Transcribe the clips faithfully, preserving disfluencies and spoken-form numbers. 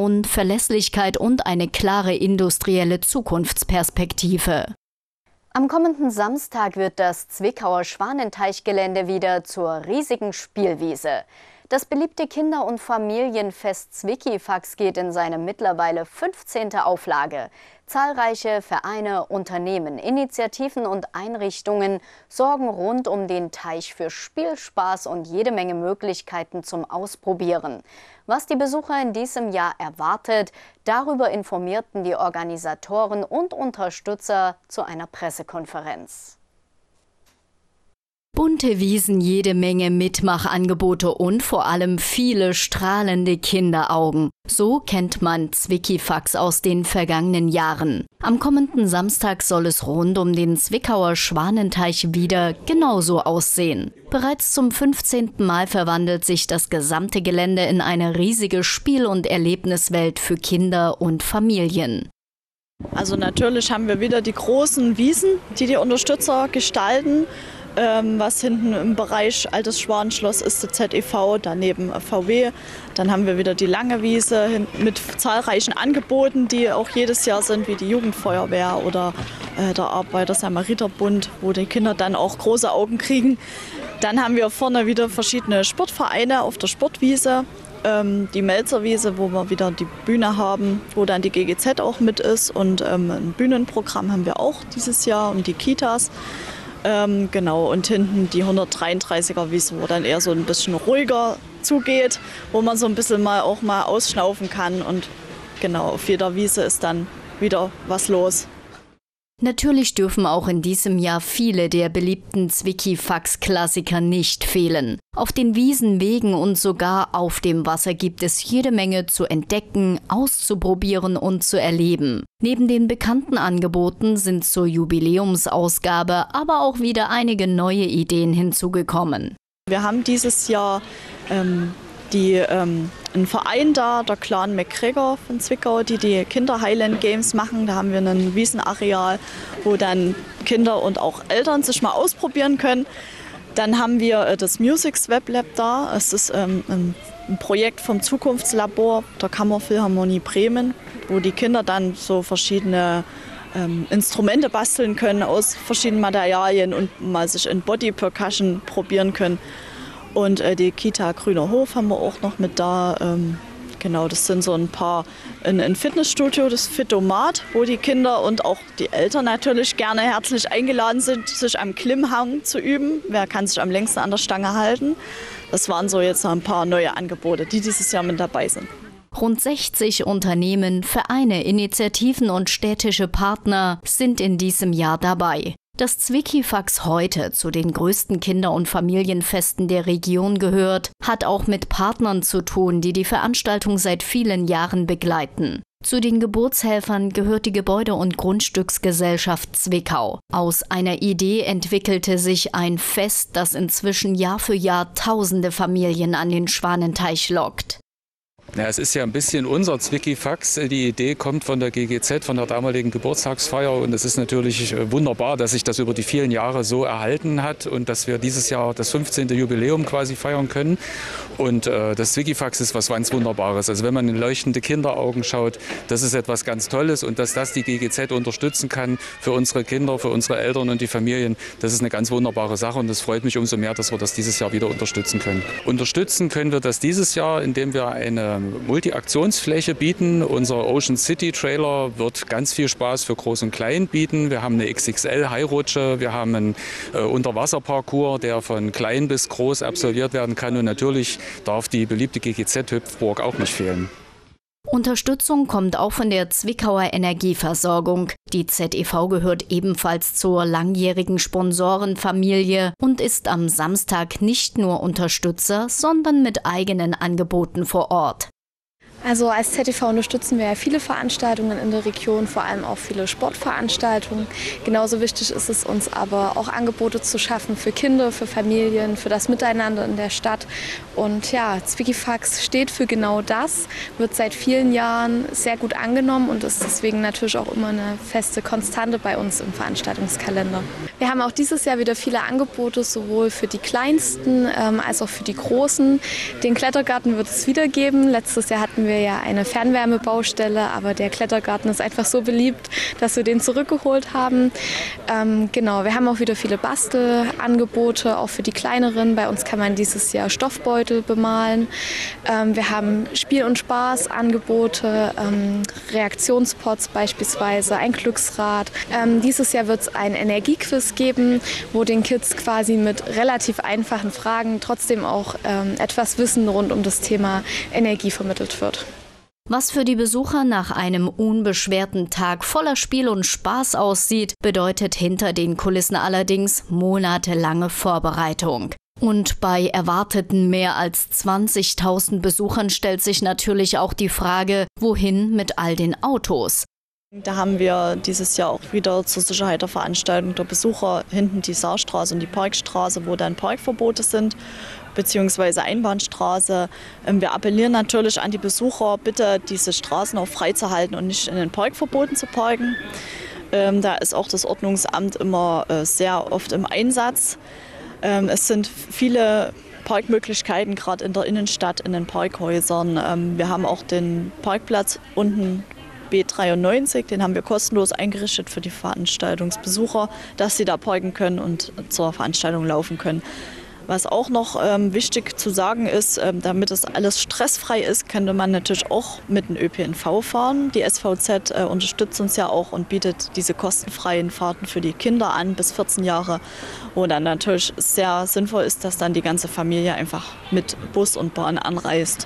Innovation, Verlässlichkeit und eine klare industrielle Zukunftsperspektive. Am kommenden Samstag wird das Zwickauer Schwanenteichgelände wieder zur riesigen Spielwiese. Das beliebte Kinder- und Familienfest Zwickifax geht in seine mittlerweile fünfzehnte Auflage. Zahlreiche Vereine, Unternehmen, Initiativen und Einrichtungen sorgen rund um den Teich für Spielspaß und jede Menge Möglichkeiten zum Ausprobieren. Was die Besucher in diesem Jahr erwartet, darüber informierten die Organisatoren und Unterstützer zu einer Pressekonferenz. Bunte Wiesen, jede Menge Mitmachangebote und vor allem viele strahlende Kinderaugen. So kennt man Zwickifax aus den vergangenen Jahren. Am kommenden Samstag soll es rund um den Zwickauer Schwanenteich wieder genauso aussehen. Bereits zum fünfzehnten Mal verwandelt sich das gesamte Gelände in eine riesige Spiel- und Erlebniswelt für Kinder und Familien. Also natürlich haben wir wieder die großen Wiesen, die die Unterstützer gestalten. Was hinten im Bereich Altes Schwanenschloss ist, der Z E V, daneben V W. Dann haben wir wieder die lange Wiese mit zahlreichen Angeboten, die auch jedes Jahr sind, wie die Jugendfeuerwehr oder äh, der Arbeiter-Samariter-Bund, wo die Kinder dann auch große Augen kriegen. Dann haben wir vorne wieder verschiedene Sportvereine auf der Sportwiese. Ähm, die Melzerwiese, wo wir wieder die Bühne haben, wo dann die G G Z auch mit ist. Und ähm, ein Bühnenprogramm haben wir auch dieses Jahr und die Kitas. Ähm, genau, und hinten die hundertdreiunddreißiger Wiese, wo dann eher so ein bisschen ruhiger zugeht, wo man so ein bisschen mal auch mal ausschnaufen kann. Und genau, auf jeder Wiese ist dann wieder was los. Natürlich dürfen auch in diesem Jahr viele der beliebten Zwickifax-Klassiker nicht fehlen. Auf den Wiesen, Wegen und sogar auf dem Wasser gibt es jede Menge zu entdecken, auszuprobieren und zu erleben. Neben den bekannten Angeboten sind zur Jubiläumsausgabe aber auch wieder einige neue Ideen hinzugekommen. Wir haben dieses Jahr ähm, die, ähm, einen Verein da, der Clan McGregor von Zwickau, die die Kinder Highland Games machen. Da haben wir ein Wiesenareal, wo dann Kinder und auch Eltern sich mal ausprobieren können. Dann haben wir äh, das Musics Web Lab da. Es ist ähm, ein, ein Projekt vom Zukunftslabor der Kammerphilharmonie Bremen, wo die Kinder dann so verschiedene ähm, Instrumente basteln können aus verschiedenen Materialien und mal sich in Body Percussion probieren können. Und äh, die Kita Grüner Hof haben wir auch noch mit da. Ähm, genau, das sind so ein paar, ein, ein Fitnessstudio, das Fitomat, wo die Kinder und auch die Eltern natürlich gerne herzlich eingeladen sind, sich am Klimmhang zu üben. Wer kann sich am längsten an der Stange halten? Das waren so jetzt ein paar neue Angebote, die dieses Jahr mit dabei sind. Rund sechzig Unternehmen, Vereine, Initiativen und städtische Partner sind in diesem Jahr dabei. Dass Zwickifax heute zu den größten Kinder- und Familienfesten der Region gehört, hat auch mit Partnern zu tun, die die Veranstaltung seit vielen Jahren begleiten. Zu den Geburtshelfern gehört die Gebäude- und Grundstücksgesellschaft Zwickau. Aus einer Idee entwickelte sich ein Fest, das inzwischen Jahr für Jahr tausende Familien an den Schwanenteich lockt. Ja, es ist ja ein bisschen unser Zwickifax. Die Idee kommt von der G G Z, von der damaligen Geburtstagsfeier. Und es ist natürlich wunderbar, dass sich das über die vielen Jahre so erhalten hat und dass wir dieses Jahr das fünfzehnte Jubiläum quasi feiern können. Und äh, das Zwickifax ist was ganz Wunderbares. Also wenn man in leuchtende Kinderaugen schaut, das ist etwas ganz Tolles. Und dass das die G G Z unterstützen kann für unsere Kinder, für unsere Eltern und die Familien, das ist eine ganz wunderbare Sache. Und es freut mich umso mehr, dass wir das dieses Jahr wieder unterstützen können. Unterstützen können wir das dieses Jahr, indem wir eine Multi-Aktionsfläche bieten. Unser Ocean City Trailer wird ganz viel Spaß für Groß und Klein bieten. Wir haben eine X X L-Hairutsche, wir haben einen äh, Unterwasserparcours, der von klein bis groß absolviert werden kann. Und natürlich darf die beliebte G G Z-Hüpfburg auch nicht fehlen. Unterstützung kommt auch von der Zwickauer Energieversorgung. Die Z E V gehört ebenfalls zur langjährigen Sponsorenfamilie und ist am Samstag nicht nur Unterstützer, sondern mit eigenen Angeboten vor Ort. Also als Z E V unterstützen wir ja viele Veranstaltungen in der Region, vor allem auch viele Sportveranstaltungen. Genauso wichtig ist es uns aber auch Angebote zu schaffen für Kinder, für Familien, für das Miteinander in der Stadt. Und ja, Zwickifax steht für genau das, wird seit vielen Jahren sehr gut angenommen und ist deswegen natürlich auch immer eine feste Konstante bei uns im Veranstaltungskalender. Wir haben auch dieses Jahr wieder viele Angebote, sowohl für die Kleinsten ähm, als auch für die Großen. Den Klettergarten wird es wieder geben. Letztes Jahr hatten wir wir ja eine Fernwärmebaustelle, aber der Klettergarten ist einfach so beliebt, dass wir den zurückgeholt haben. Ähm, genau, wir haben auch wieder viele Bastelangebote, auch für die kleineren. Bei uns kann man dieses Jahr Stoffbeutel bemalen. Ähm, wir haben Spiel- und Spaßangebote, ähm, Reaktionspots beispielsweise, ein Glücksrad. Ähm, dieses Jahr wird es ein Energiequiz geben, wo den Kids quasi mit relativ einfachen Fragen trotzdem auch ähm, etwas Wissen rund um das Thema Energie vermittelt wird. Was für die Besucher nach einem unbeschwerten Tag voller Spiel und Spaß aussieht, bedeutet hinter den Kulissen allerdings monatelange Vorbereitung. Und bei erwarteten mehr als zwanzigtausend Besuchern stellt sich natürlich auch die Frage, wohin mit all den Autos? Da haben wir dieses Jahr auch wieder zur Sicherheit der Veranstaltung der Besucher hinten die Saarstraße und die Parkstraße, wo dann Parkverbote sind, beziehungsweise Einbahnstraße. Wir appellieren natürlich an die Besucher, bitte diese Straßen auch freizuhalten und nicht in den Parkverboten zu parken. Da ist auch das Ordnungsamt immer sehr oft im Einsatz. Es sind viele Parkmöglichkeiten, gerade in der Innenstadt, in den Parkhäusern. Wir haben auch den Parkplatz unten B dreiundneunzig, den haben wir kostenlos eingerichtet für die Veranstaltungsbesucher, dass sie da parken können und zur Veranstaltung laufen können. Was auch noch ähm, wichtig zu sagen ist, ähm, damit es alles stressfrei ist, könnte man natürlich auch mit dem Ö P N V fahren. Die S V Z äh, unterstützt uns ja auch und bietet diese kostenfreien Fahrten für die Kinder an bis vierzehn Jahre, wo dann natürlich sehr sinnvoll ist, dass dann die ganze Familie einfach mit Bus und Bahn anreist.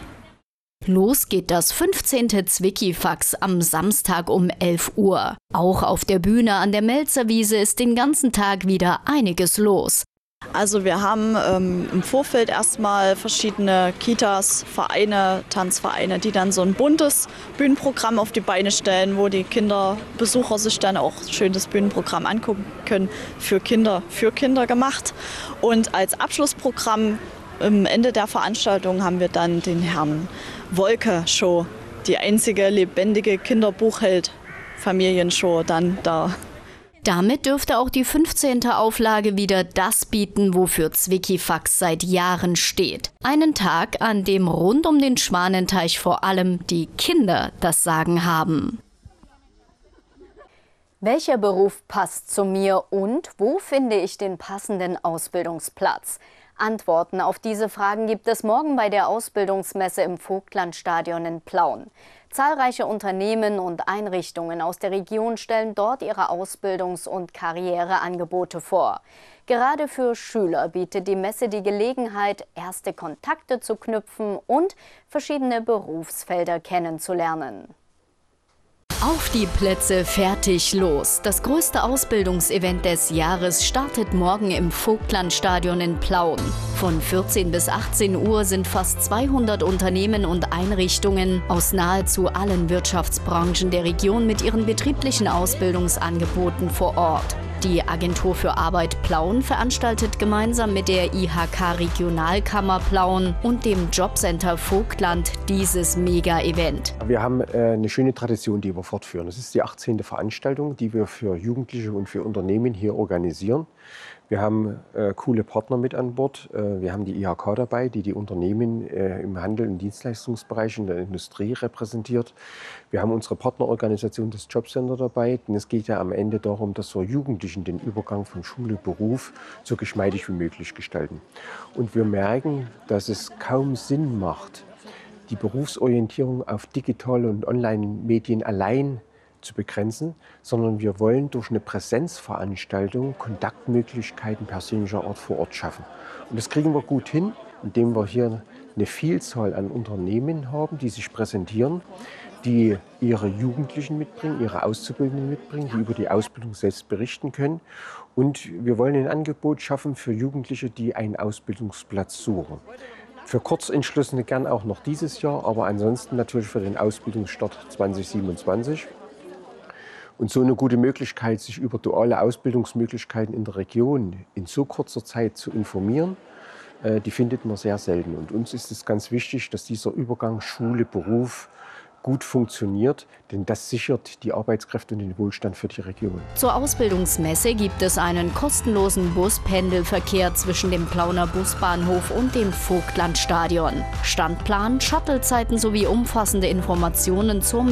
Los geht das fünfzehnte Zwicki-Fax am Samstag um elf Uhr. Auch auf der Bühne an der Melzerwiese ist den ganzen Tag wieder einiges los. Also wir haben ähm, im Vorfeld erstmal verschiedene Kitas, Vereine, Tanzvereine, die dann so ein buntes Bühnenprogramm auf die Beine stellen, wo die Kinderbesucher sich dann auch schön das Bühnenprogramm angucken können, für Kinder, für Kinder gemacht. Und als Abschlussprogramm am Ende der Veranstaltung haben wir dann den Herrn Wolke-Show, die einzige lebendige Kinderbuchheld-Familienshow dann da. Damit dürfte auch die fünfzehnte Auflage wieder das bieten, wofür Zwicki-Fax seit Jahren steht. Einen Tag, an dem rund um den Schwanenteich vor allem die Kinder das Sagen haben. Welcher Beruf passt zu mir und wo finde ich den passenden Ausbildungsplatz? Antworten auf diese Fragen gibt es morgen bei der Ausbildungsmesse im Vogtlandstadion in Plauen. Zahlreiche Unternehmen und Einrichtungen aus der Region stellen dort ihre Ausbildungs- und Karriereangebote vor. Gerade für Schüler bietet die Messe die Gelegenheit, erste Kontakte zu knüpfen und verschiedene Berufsfelder kennenzulernen. Auf die Plätze, fertig, los! Das größte Ausbildungsevent des Jahres startet morgen im Vogtlandstadion in Plauen. Von vierzehn bis achtzehn Uhr sind fast zweihundert Unternehmen und Einrichtungen aus nahezu allen Wirtschaftsbranchen der Region mit ihren betrieblichen Ausbildungsangeboten vor Ort. Die Agentur für Arbeit Plauen veranstaltet gemeinsam mit der I H K Regionalkammer Plauen und dem Jobcenter Vogtland dieses Mega-Event. Wir haben äh, eine schöne Tradition, die wir fortführen. Das ist die achtzehnte Veranstaltung, die wir für Jugendliche und für Unternehmen hier organisieren. Wir haben äh, coole Partner mit an Bord. Äh, wir haben die I H K dabei, die die Unternehmen äh, im Handel- und Dienstleistungsbereich in der Industrie repräsentiert. Wir haben unsere Partnerorganisation, das Jobcenter, dabei. Denn es geht ja am Ende darum, dass wir Jugendlichen den Übergang von Schule, Beruf so geschmeidig wie möglich gestalten. Und wir merken, dass es kaum Sinn macht, die Berufsorientierung auf digitale und Online-Medien allein zu begrenzen, sondern wir wollen durch eine Präsenzveranstaltung Kontaktmöglichkeiten persönlicher Art vor Ort schaffen. Und das kriegen wir gut hin, indem wir hier eine Vielzahl an Unternehmen haben, die sich präsentieren, die ihre Jugendlichen mitbringen, ihre Auszubildenden mitbringen, die über die Ausbildung selbst berichten können. Und wir wollen ein Angebot schaffen für Jugendliche, die einen Ausbildungsplatz suchen. Für Kurzentschlossene gern auch noch dieses Jahr, aber ansonsten natürlich für den Ausbildungsstart zwanzig siebenundzwanzig. Und so eine gute Möglichkeit, sich über duale Ausbildungsmöglichkeiten in der Region in so kurzer Zeit zu informieren, die findet man sehr selten. Und uns ist es ganz wichtig, dass dieser Übergang Schule, Beruf gut funktioniert, denn das sichert die Arbeitskräfte und den Wohlstand für die Region. Zur Ausbildungsmesse gibt es einen kostenlosen Bus-Pendelverkehr zwischen dem Plauner Busbahnhof und dem Vogtlandstadion. Standplan, Shuttlezeiten sowie umfassende Informationen zur